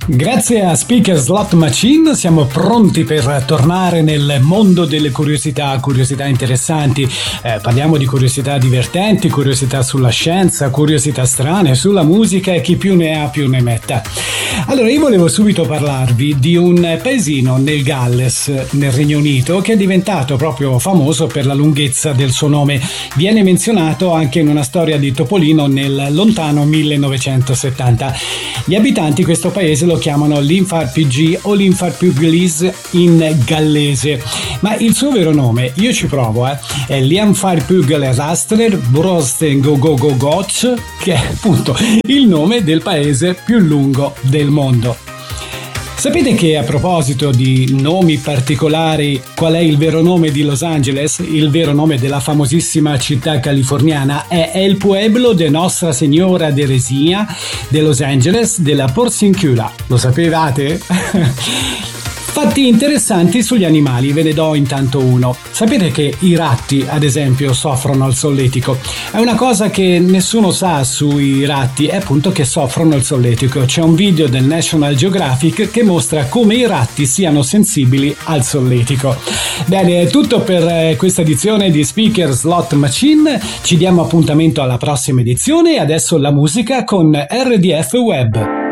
Grazie a Speaker Slot Machine siamo pronti per tornare nel mondo delle curiosità interessanti. Parliamo di curiosità divertenti, curiosità sulla scienza, curiosità strane, sulla musica e chi più ne ha più ne metta. Allora, io volevo subito parlarvi di un paesino nel Galles, nel Regno Unito, che è diventato proprio famoso per la lunghezza del suo nome. Viene menzionato anche in una storia di Topolino nel lontano 1970. Gli abitanti di questo paese lo chiamano Limfarpg o Limfarpuglis in gallese, ma il suo vero nome, io ci provo, è Limfarpuglerastrer Brostengogogogoch, che è appunto il nome del paese più lungo del mondo. Sapete che a proposito di nomi particolari, qual è il vero nome di Los Angeles? Il vero nome della famosissima città californiana è El Pueblo de Nostra Signora de Resina de Los Angeles de la Porciuncula. Lo sapevate? Fatti interessanti sugli animali, ve ne do intanto uno. Sapete che i ratti, ad esempio, soffrono il solletico? È una cosa che nessuno sa sui ratti, è appunto che soffrono il solletico. C'è un video del National Geographic che mostra come i ratti siano sensibili al solletico. Bene, è tutto per questa edizione di Speaker Slot Machine. Ci diamo appuntamento alla prossima edizione e adesso la musica con RDF Web.